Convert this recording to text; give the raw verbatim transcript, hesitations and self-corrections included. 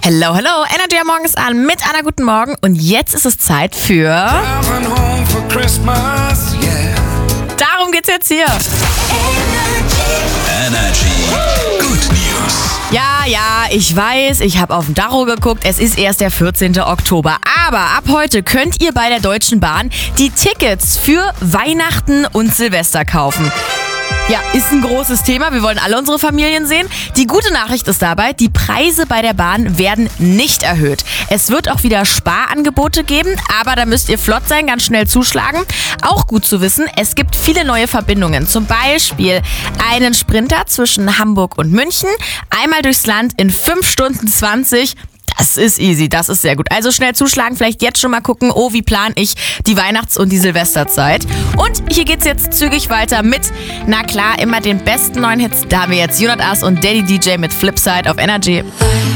Hello, hello, Energy am Morgen ist an mit Anna, guten Morgen. Und jetzt ist es Zeit für... Darum geht's jetzt hier. Energy Good News. Ja, ja, ich weiß, ich habe auf den Tacho geguckt, es ist erst der vierzehnten Oktober. Aber ab heute könnt ihr bei der Deutschen Bahn die Tickets für Weihnachten und Silvester kaufen. Ja, ist ein großes Thema. Wir wollen alle unsere Familien sehen. Die gute Nachricht ist dabei, die Preise bei der Bahn werden nicht erhöht. Es wird auch wieder Sparangebote geben, aber da müsst ihr flott sein, ganz schnell zuschlagen. Auch gut zu wissen, es gibt viele neue Verbindungen. Zum Beispiel einen Sprinter zwischen Hamburg und München, einmal durchs Land in fünf Stunden zwanzig. Das ist easy, das ist sehr gut. Also schnell zuschlagen, vielleicht jetzt schon mal gucken, oh, wie plane ich die Weihnachts- und die Silvesterzeit. Und hier geht's jetzt zügig weiter mit, na klar, immer den besten neuen Hits. Da haben wir jetzt Jonas und Daddy D J mit Flipside auf Energy.